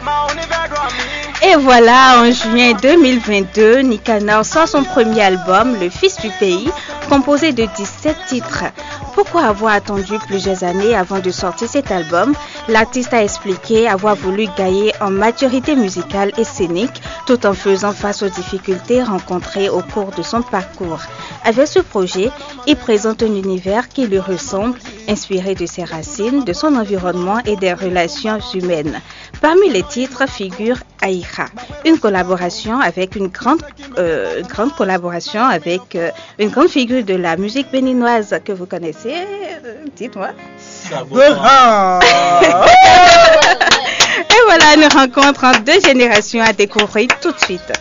Et voilà, en juin 2022, Nicanor sort son premier album, Le Fils du Pays, composé de 17 titres. Pourquoi avoir attendu plusieurs années avant de sortir cet album? L'artiste a expliqué avoir voulu gagner en maturité musicale et scénique tout en faisant face aux difficultés rencontrées au cours de son parcours. Avec ce projet, il présente un univers qui lui ressemble, inspiré de ses racines, de son environnement et des relations humaines. Parmi les titres figure Aïcha, une collaboration avec une grande figure de la musique béninoise que vous connaissez. Dites-moi. Sabora. Et voilà une rencontre en deux générations à découvrir tout de suite.